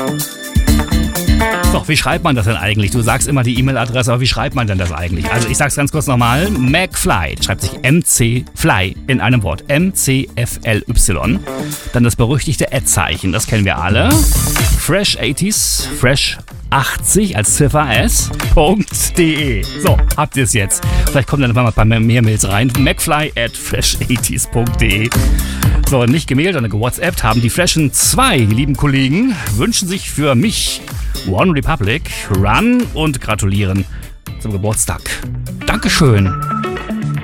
So, wie schreibt man das denn eigentlich? Du sagst immer die E-Mail-Adresse, aber wie schreibt man denn das eigentlich? Also ich sag's ganz kurz nochmal. McFly schreibt sich MC-Fly in einem Wort. M-C-F-L-Y. Dann das berüchtigte @Zeichen, das kennen wir alle. Fresh80s, Fresh80 als Ziffer S.de. So, habt ihr es jetzt. Vielleicht kommen dann mal ein paar mehr Mails rein. McFly@fresh80s.de. So, nicht gemailt, sondern gewhatsappt haben die Freshen 2 lieben Kollegen, wünschen sich für mich One Republic Run und gratulieren zum Geburtstag. Dankeschön.